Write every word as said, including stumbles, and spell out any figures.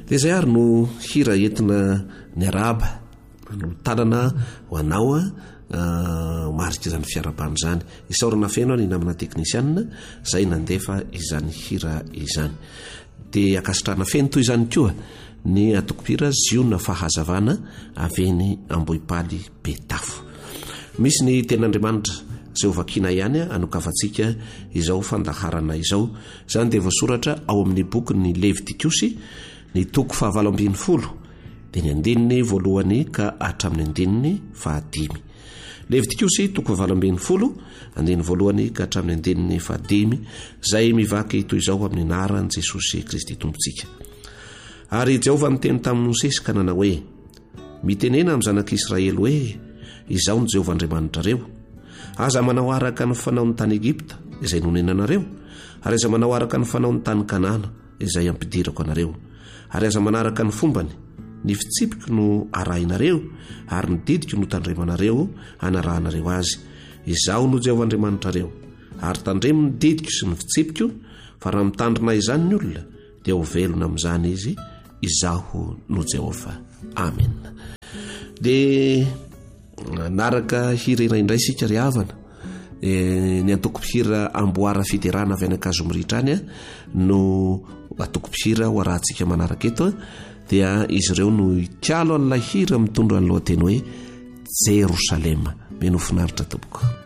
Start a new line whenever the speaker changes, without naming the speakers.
dia izay ary no hira entina ny araba no tanana ho anao a marika izany fiarabany zany. Isaorana feno any namana teknisianina izay nandefa izany hira izany. Dia akasitrana feno toy izany koa ny atokopira ziona fahazavana aveny Ambohipaly Betafo. Misy ny ten'Andriamanitra izay ho vakina ihany anokavantsika izao fandaharana izao. Izany dia voasoratra ao amin'ny boky ny Levitikosy ny toko fahavalo ambin'ny folo dia ny andininy voalohany ka hatramin'ny andininy fahadimy. Levitikosy toko fahavalo ambin'ny folo andininy voalohany ka hatramin'ny andininy fahadimy, izay mivaky toy izao amin'ny anaran'i Jesosy Kristy Tompontsika. Ary Jehovah miteny tamin'ny Mosesy ka nanao hoe: mitenena amin'ny zanak'Israely hoe, izao ny Jehovah Andriamanitrareo, aza manao araka ny fanaon'ny tany Egipta izay nonenanareo, ary aza manao araka ny fanaon'ny tany Kanana izay ampidirako anareo, ary aza manaraka ny fombany, ny fitsipiko no arahinareo, ary ny didiko no tandremanareo hanarahanareo azy. Izao no Jehovah Andriamanitrareo, ary tandremo ny didiko sy ny fitsipiko, fa raha mitandrina izany ny olona dia ho velona amin'izany izy. Izaho no Jehovah. Amen. Dia naraka hira iraindray sika ry havana, e, ny atokopihira amboara fiderana avy any Ankazomiritra any no atokopihira ho arahantsika manaraka eto. Dia izy ireo no ikalo an'ilay hira mitondra ny lohateny hoe Jerosalema. Menofinaritra tompoko.